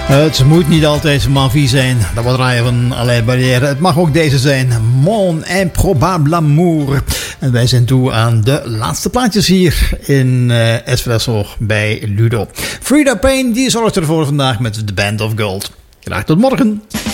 Het moet niet altijd Mavi zijn. Dat wordt draaien van Alain Barrière. Het mag ook deze zijn. Mon improbable amour. En wij zijn toe aan de laatste plaatjes hier in Espresso bij Ludo. Frida Payne, die zorgt ervoor vandaag met The Band of Gold. Graag tot morgen.